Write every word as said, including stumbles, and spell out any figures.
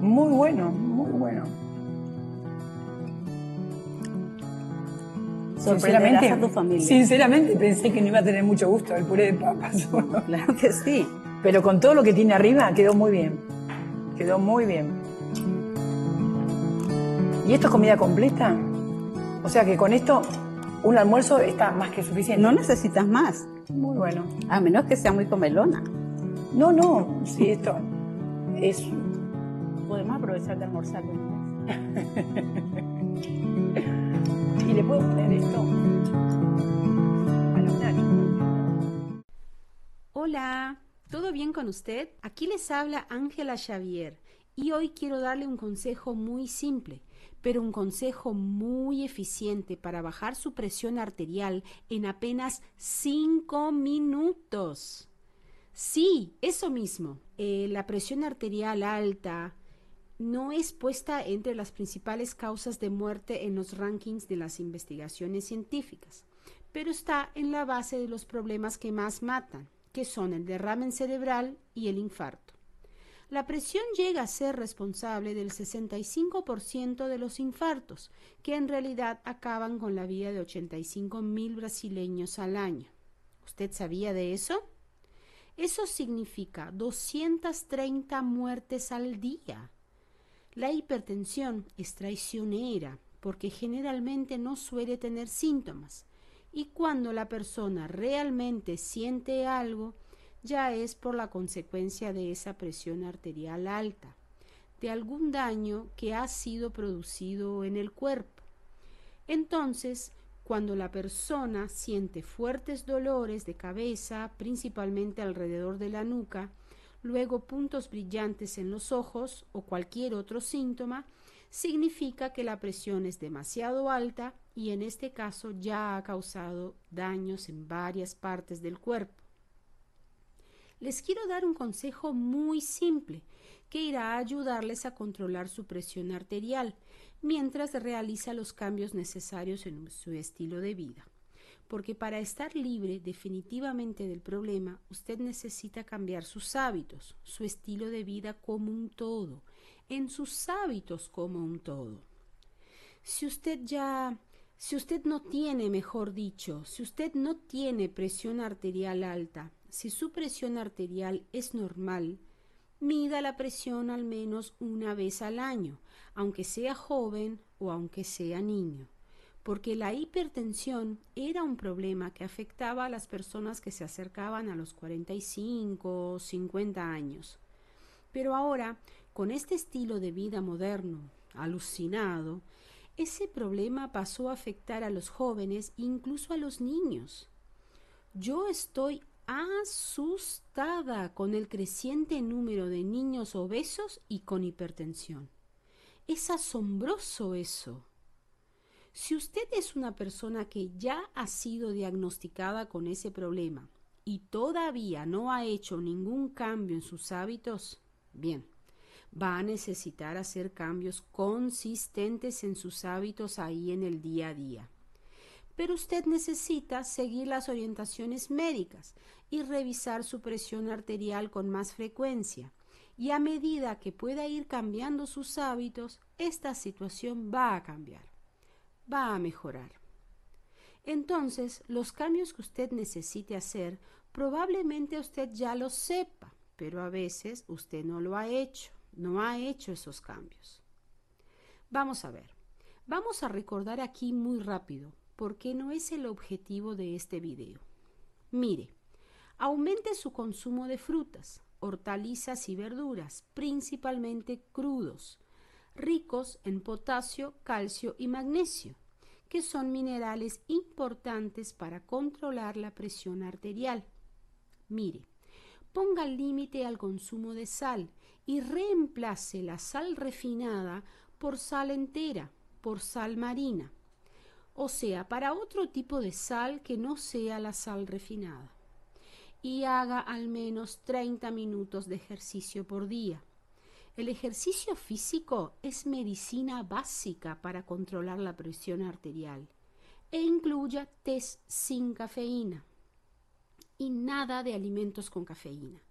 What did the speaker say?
Muy bueno, muy bueno. Sorprenderás a tu familia. Sinceramente pensé que no iba a tener mucho gusto el puré de papas. Claro que sí. Pero con todo lo que tiene arriba quedó muy bien. Quedó muy bien. ¿Y esto es comida completa? O sea que con esto un almuerzo está más que suficiente. No necesitas más. Muy bueno. A menos que sea muy comelona. No, no, sí, esto es... Podemos aprovechar de almorzar. Y le puedo poner esto a los nachos. Hola, ¿todo bien con usted? Aquí les habla Ángela Xavier y hoy quiero darle un consejo muy simple, pero un consejo muy eficiente para bajar su presión arterial en apenas cinco minutos. Sí, eso mismo. Eh, la presión arterial alta no es puesta entre las principales causas de muerte en los rankings de las investigaciones científicas, pero está en la base de los problemas que más matan, que son el derrame cerebral y el infarto. La presión llega a ser responsable del sesenta y cinco por ciento de los infartos, que en realidad acaban con la vida de ochenta y cinco mil brasileños al año. ¿Usted sabía de eso? Eso significa doscientas treinta muertes al día. La hipertensión es traicionera porque generalmente no suele tener síntomas y cuando la persona realmente siente algo, ya es por la consecuencia de esa presión arterial alta, de algún daño que ha sido producido en el cuerpo. Entonces, cuando la persona siente fuertes dolores de cabeza, principalmente alrededor de la nuca, luego puntos brillantes en los ojos o cualquier otro síntoma, significa que la presión es demasiado alta y en este caso ya ha causado daños en varias partes del cuerpo. Les quiero dar un consejo muy simple que irá a ayudarles a controlar su presión arterial mientras realiza los cambios necesarios en su estilo de vida. Porque para estar libre definitivamente del problema, usted necesita cambiar sus hábitos, su estilo de vida como un todo, en sus hábitos como un todo. Si usted ya, si usted no tiene, mejor dicho, si usted no tiene presión arterial alta, si su presión arterial es normal, mida la presión al menos una vez al año, aunque sea joven o aunque sea niño. Porque la hipertensión era un problema que afectaba a las personas que se acercaban a los cuarenta y cinco o cincuenta años. Pero ahora, con este estilo de vida moderno, alucinado, ese problema pasó a afectar a los jóvenes e incluso a los niños. Yo estoy asustada con el creciente número de niños obesos y con hipertensión. Es asombroso eso. Si usted es una persona que ya ha sido diagnosticada con ese problema y todavía no ha hecho ningún cambio en sus hábitos, bien, va a necesitar hacer cambios consistentes en sus hábitos ahí en el día a día. Pero usted necesita seguir las orientaciones médicas y revisar su presión arterial con más frecuencia. Y a medida que pueda ir cambiando sus hábitos, esta situación va a cambiar. Va a mejorar. Entonces, los cambios que usted necesite hacer, probablemente usted ya los sepa, pero a veces usted no lo ha hecho, no ha hecho esos cambios. Vamos a ver, vamos a recordar aquí muy rápido, porque no es el objetivo de este video. Mire, aumente su consumo de frutas, hortalizas y verduras, principalmente crudos, ricos en potasio, calcio y magnesio, que son minerales importantes para controlar la presión arterial. Mire, ponga límite al consumo de sal y reemplace la sal refinada por sal entera, por sal marina, o sea, para otro tipo de sal que no sea la sal refinada. Y haga al menos treinta minutos de ejercicio por día. El ejercicio físico es medicina básica para controlar la presión arterial e incluya tés sin cafeína y nada de alimentos con cafeína.